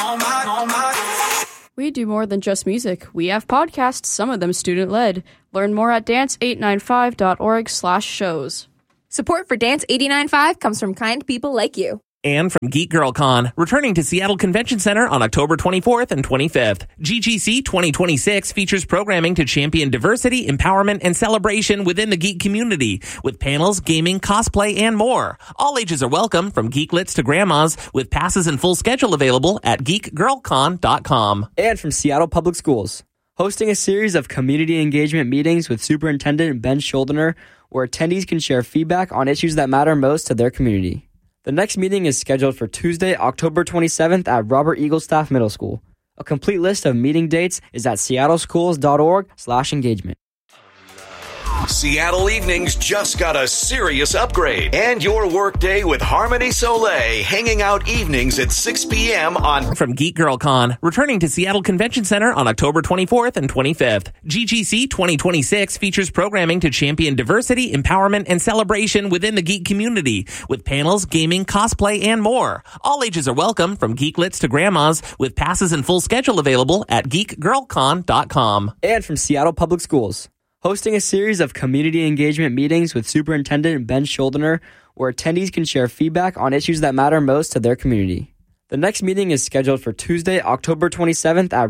We do more than just music. We have podcasts, some of them student-led. Learn more at dance895.org/shows. Support for Dance 895 comes from kind people like you. And from Geek Girl Con, returning to Seattle Convention Center on October 24th and 25th. GGC 2026 features programming to champion diversity, empowerment, and celebration within the geek community, with panels, gaming, cosplay, and more. All ages are welcome, from geeklets to grandmas, with passes and full schedule available at geekgirlcon.com. And from Seattle Public Schools, hosting a series of community engagement meetings with Superintendent Ben Schuldiner, where attendees can share feedback on issues that matter most to their community. The next meeting is scheduled for Tuesday, October 27th at Robert Eaglestaff Middle School. A complete list of meeting dates is at seattleschools.org/engagement. Seattle Evenings just got a serious upgrade. And your workday with Harmony Soleil, hanging out evenings at 6 p.m. on... From Geek Girl Con, returning to Seattle Convention Center on October 24th and 25th. GGC 2026 features programming to champion diversity, empowerment, and celebration within the geek community, with panels, gaming, cosplay, and more. All ages are welcome, from geeklets to grandmas, with passes and full schedule available at geekgirlcon.com. And from Seattle Public Schools, hosting a series of community engagement meetings with Superintendent Ben Schuldiner, where attendees can share feedback on issues that matter most to their community. The next meeting is scheduled for Tuesday, October 27th at